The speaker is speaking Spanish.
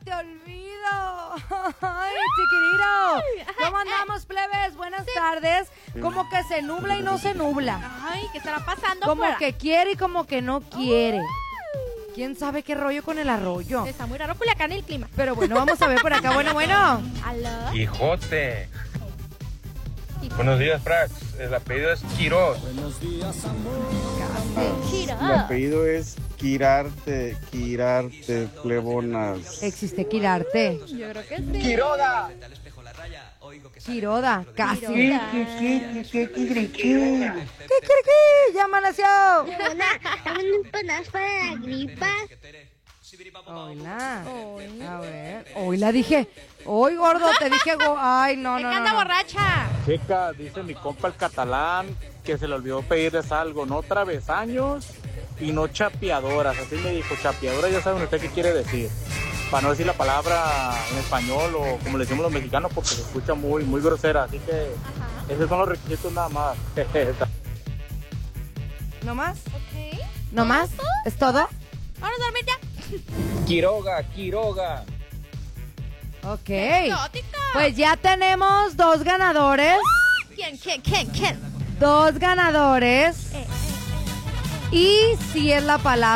te olvido. Ay, chiquirito. ¿Cómo andamos, plebes? Buenas tardes. Como que se nubla y no se nubla. Ay, ¿qué estará pasando Como afuera? que quiere y como que no quiere. ¿Quién sabe qué rollo con el arroyo? Está muy raro Culiacán el clima. Pero bueno, vamos a ver por acá. Bueno. ¿Aló? Quijote. Buenos días, Frax. El apellido es Quiroz. Chiro. El apellido es Quirarte, plebonas. Existe Quirarte. Yo creo que sí. ¡Quiroga! Quiroda, casi. Quiroda. ¿Qué? ¡Ya amaneció! Hola, dame un pedazo para la gripa. Hola. Hola. A ver. Hoy la dije. Hoy, gordo, te dije. Ay, no, ¿De no, qué no. anda no. borracha? Chica, dice mi compa el catalán que se le olvidó pedirles algo, no travesaños y no chapeadoras. Así me dijo, chapeadoras ya saben usted qué quiere decir. Para no decir la palabra en español o como le decimos los mexicanos porque se escucha muy, muy grosera. Así que esos son los requisitos nada más. ¿No más? Ok. ¿No más? ¿Es todo? Vamos a dormir ya. Quiroga. Ok. Exótica. Pues ya tenemos dos ganadores. ¿Quién? Dos ganadores. Y si es la palabra.